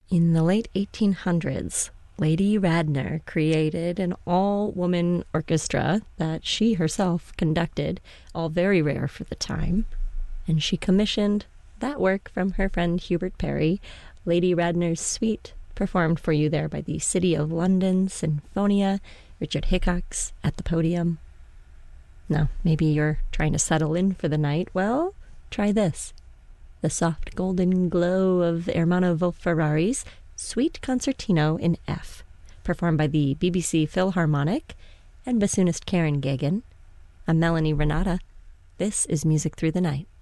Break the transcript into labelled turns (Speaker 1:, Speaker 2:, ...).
Speaker 1: In the late 1800s, Lady Radner created an all-woman orchestra that she herself conducted, all very rare for the time, and she commissioned that work from her friend Hubert Parry, Lady Radner's Suite, performed for you there by the City of London Sinfonia, Richard Hickox at the podium. Now, maybe you're trying to settle in for the night. Well, try this. The soft golden glow of Ermanno Wolf-Ferrari's Suite Concertino in F, performed by the BBC Philharmonic and bassoonist Karen Gagan. I'm Melanie Renata. This is Music Through the Night.